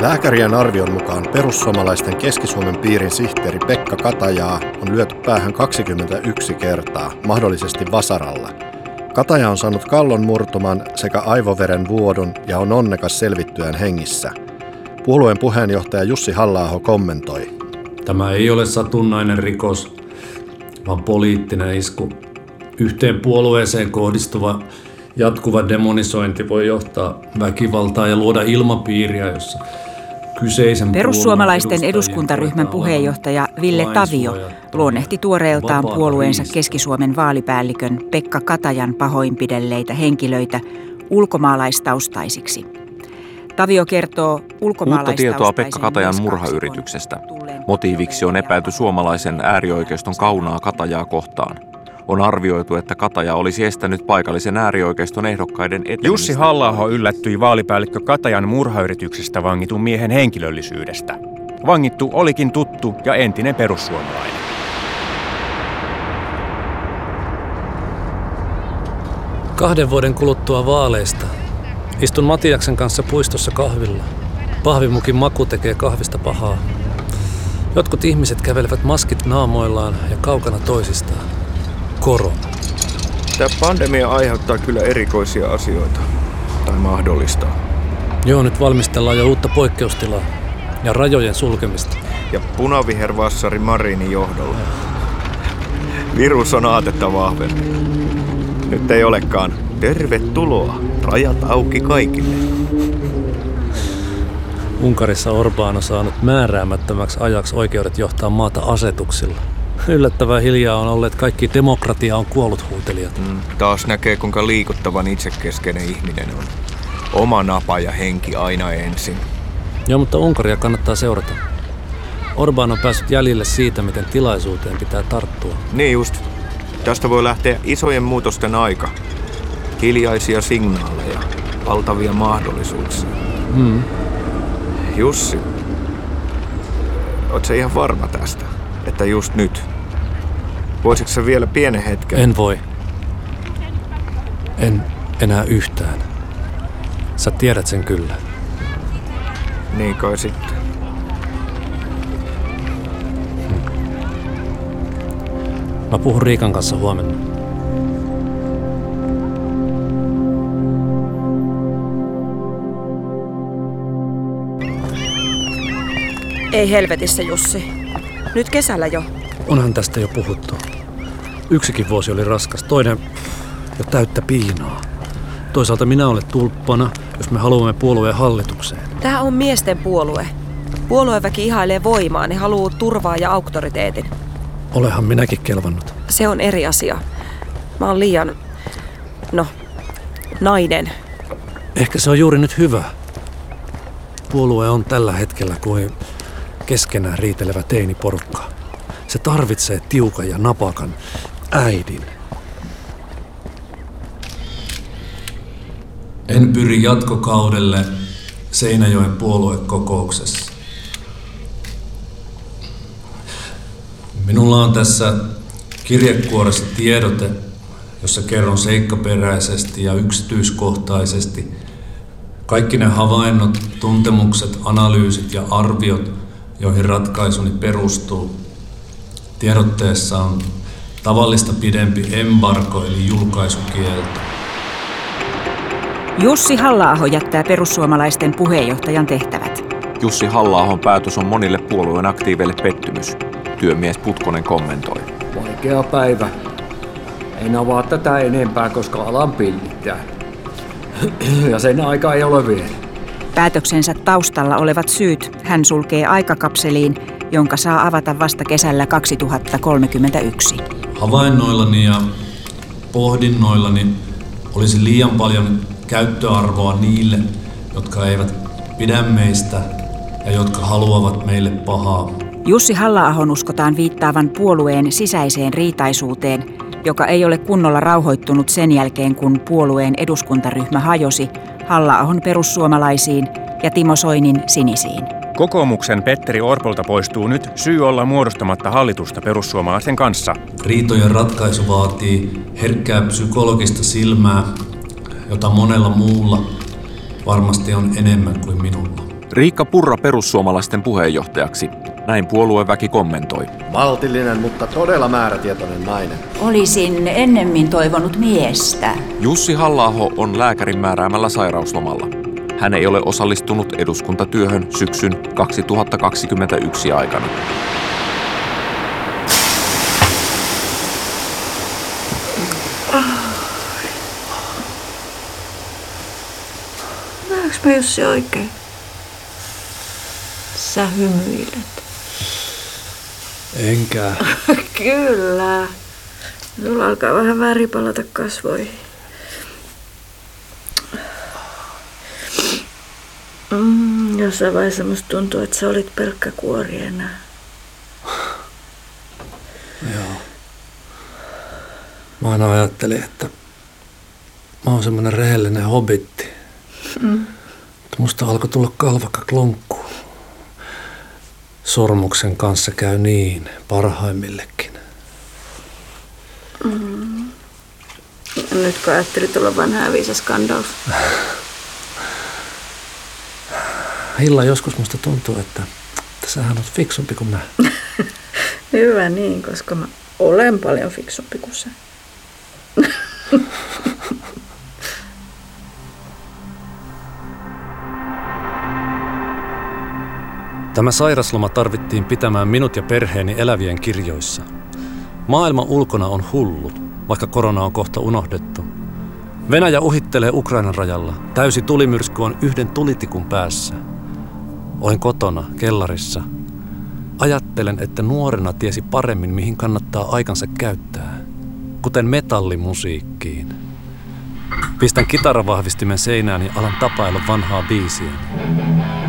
Lääkärien arvion mukaan perussuomalaisten Keski-Suomen piirin sihteeri Pekka Katajaa on lyöty päähän 21 kertaa, mahdollisesti vasaralla. Kataja on saanut kallon murtuman sekä aivoveren vuodon ja on onnekas selvittyään hengissä. Puolueen puheenjohtaja Jussi Halla-aho kommentoi. Tämä ei ole satunnainen rikos, vaan poliittinen isku. Yhteen puolueeseen kohdistuva jatkuva demonisointi voi johtaa väkivaltaa ja luoda ilmapiiriä, jossa kyseisen Perussuomalaisten eduskuntaryhmän puheenjohtaja Ville Tavio luonnehti tuoreeltaan puolueensa Keski-Suomen vaalipäällikön Pekka Katajan pahoinpidelleitä henkilöitä ulkomaalaistaustaisiksi. Tavio kertoo uutta tietoa Pekka Katajan murhayrityksestä. Motiiviksi on epäilty suomalaisen äärioikeiston kaunaa Katajaa kohtaan. On arvioitu, että Kataja olisi estänyt paikallisen äärioikeiston ehdokkaiden etenemistä. Jussi Halla-aho yllättyi vaalipäällikkö Katajan murhayrityksestä vangitun miehen henkilöllisyydestä. Vangittu olikin tuttu ja entinen perussuomalainen. Kahden vuoden kuluttua vaaleista istun Matiaksen kanssa puistossa kahvilla. Pahvimukin maku tekee kahvista pahaa. Jotkut ihmiset kävelevät maskit naamoillaan ja kaukana toisistaan. Korona. Tämä pandemia aiheuttaa kyllä erikoisia asioita. Tai mahdollistaa. Joo, nyt valmistellaan jo uutta poikkeustilaa. Ja rajojen sulkemista. Ja punavihervassari Marinin johdolla. Virus on aatetta vahvempi. Nyt ei olekaan. Tervetuloa. Rajat auki kaikille. Unkarissa Orbán on saanut määräämättömäksi ajaksi oikeudet johtaa maata asetuksilla. Yllättävän hiljaa on olleet kaikki demokratia on kuollut -huutelijat. Taas näkee, kuinka liikuttavan itsekeskeinen ihminen on. Oma napa ja henki aina ensin. Joo, mutta Unkaria kannattaa seurata. Orbán on päässyt jäljille siitä, miten tilaisuuteen pitää tarttua. Niin just. Tästä voi lähteä isojen muutosten aika. Hiljaisia signaaleja, valtavia mahdollisuuksia. Jussi, oot sä ihan varma tästä, että just nyt? Voisitko sä vielä pienen hetken? En voi. En enää yhtään. Sä tiedät sen kyllä. Niin kai sitten. Mä puhun Riikan kanssa huomenna. Ei helvetissä, Jussi. Nyt kesällä jo. Onhan tästä jo puhuttu. Yksikin vuosi oli raskas, toinen jo täyttä piinaa. Toisaalta minä olen tulppana, jos me haluamme puolueen hallitukseen. Tää on miesten puolue. Puolueväki ihailee voimaa, ne haluaa turvaa ja auktoriteetin. Olehan minäkin kelvannut. Se on eri asia. Mä oon liian, nainen. Ehkä se on juuri nyt hyvä. Puolue on tällä hetkellä kuin keskenään riitelevä teiniporukka. Se tarvitsee tiukan ja napakan äidin. En pyri jatkokaudelle Seinäjoen puoluekokouksessa. Minulla on tässä kirjekuoressa tiedote, jossa kerron seikkaperäisesti ja yksityiskohtaisesti kaikki ne havainnot, tuntemukset, analyysit ja arviot, joihin ratkaisuni perustuu. Tiedotteessa on tavallista pidempi embargo eli julkaisukielto. Jussi Halla-aho jättää perussuomalaisten puheenjohtajan tehtävät. Jussi Halla-ahon päätös on monille puolueen aktiiveille pettymys. Työmies Putkonen kommentoi. Vaikea päivä. En avaa tätä enempää, koska alan pillittää. Ja sen aika ei ole vielä. Päätöksensä taustalla olevat syyt hän sulkee aikakapseliin, jonka saa avata vasta kesällä 2031. Havainnoillani ja pohdinnoillani olisi liian paljon käyttöarvoa niille, jotka eivät pidä meistä ja jotka haluavat meille pahaa. Jussi Halla-ahon uskotaan viittaavan puolueen sisäiseen riitaisuuteen, joka ei ole kunnolla rauhoittunut sen jälkeen, kun puolueen eduskuntaryhmä hajosi Halla-ahon perussuomalaisiin ja Timo Soinin sinisiin. Kokoomuksen Petteri Orpolta poistuu nyt syy olla muodostamatta hallitusta perussuomalaisten kanssa. Riitojen ratkaisu vaatii herkkää psykologista silmää, jota monella muulla varmasti on enemmän kuin minulla. Riikka Purra perussuomalaisten puheenjohtajaksi. Näin puolueväki kommentoi. Maltillinen, mutta todella määrätietoinen nainen. Olisin ennemmin toivonut miestä. Jussi Halla-aho on lääkärin määräämällä sairauslomalla. Hän ei ole osallistunut eduskuntatyöhön syksyn 2021 aikana. Näetkö mä Jussi oikein? Sä hymyilet. Enkä. Kyllä. Sulla alkaa vähän väri palata kasvoihin. Jossain vaiheessa musta tuntuu, että sä olit pelkkä kuori enää. Joo. Mä aina ajattelin, että mä oon semmonen rehellinen hobitti. Mutta musta alkoi tulla kalvakka klonkku. Sormuksen kanssa käy niin parhaimmillekin. Nytkö ajattelit olla vanha ja viisas kandaus? Hilla, joskus musta tuntuu, että sähän oot fiksumpi kuin mä. Hyvä niin, koska mä olen paljon fiksumpi kuin sä. Tämä sairasloma tarvittiin pitämään minut ja perheeni elävien kirjoissa. Maailma ulkona on hullu, vaikka korona on kohta unohdettu. Venäjä uhittelee Ukrainan rajalla. Täysi tulimyrsky on yhden tulitikun päässä. Olen kotona, kellarissa. Ajattelen, että nuorena tiesi paremmin, mihin kannattaa aikansa käyttää. Kuten metallimusiikkiin. Pistän kitaravahvistimen seinään ja alan tapailla vanhaa biisiä.